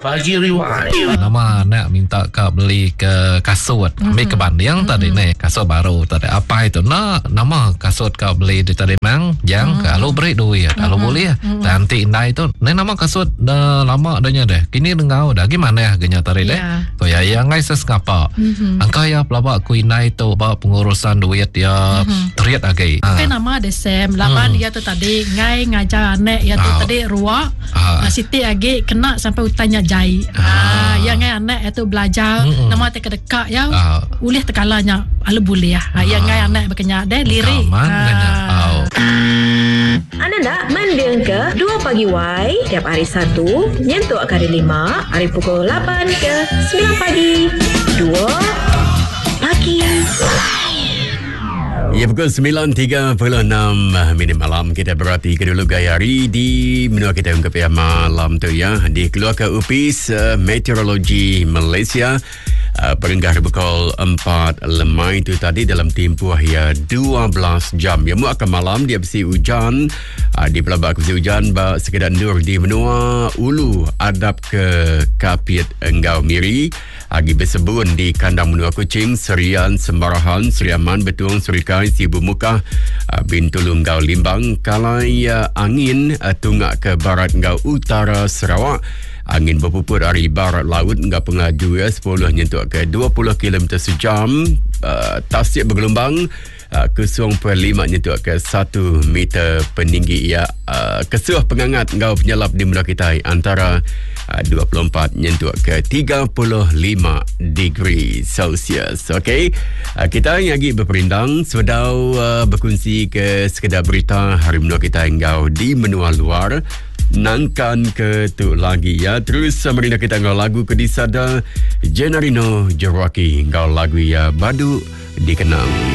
Pagi Riwai. Nama nak minta kau beli ke kasut. Ambil ke banding tadi ni. Kasut baru tadi. Apa itu? Nama kasut kau beli di tadi mang. Yang kalau beri duit. Kalau boleh. Nanti indai itu. Ni nama kasut dah lama adanya deh. Kini dengau dah. Gimana ya genya tadi deh? Kau ya yang ngay seskapa. Angka ya pelabak ku indai itu. Pengurusan duit ya. Teriak lagi. Kan nama desem. Lapan dia tu tadi. Ngay ngajar anak. Ya tu tadi ruak. Siti lagi kena sampai utanya jai. Yang ngay anak itu belajar nama teka dekat ya. Ulih tekalanya ala boleh ya. Yang ngay anak berkenyak deh lirik. Anda nak mendeng ke 2 pagi Y tiap hari Sabtu nyentuk kali 5 hari pukul 8 ke 9 pagi 2 pagi. Ya, pukul 9.36 minit malam kita berhati kedua gaya hari di menua kita ungkap ya malam tu ya. Dikeluarkan UPIS Meteorologi Malaysia peringkat pukul 4 lemai itu tadi dalam tempoh ya 12 jam. Ya, akan malam dia bersi hujan di pelabak bersi hujan sekedar nur di menua Ulu adap ke Kapit Enggau Miri agi bersebun di kandang menua Kuching, Serian, Sembarahan, Seriaman, Betung, Surikai, Sibu Mukah, Bintulu Enggau Limbang, Kalai angin tungak ke barat Enggau Utara Sarawak. Angin berpupur dari barat laut hingga pengaju 10 nyentuk ke 20 km sejam. Tasik bergelombang ke 0.5 nyentuk ke 1 meter peninggi ia. Kesuh pengangat ngau penyelap di menua kita antara 24 nyentuk ke 35 degree Celsius. Okey, kita lagi berperindang sedau berkongsi ke sekedar berita hari menua kita ngau di menua luar. Nangkan ke tu lagi ya. Terus merinda kita ngau lagu ke disada Jenarino Jerwaki ngau lagu ya Badu dikenang.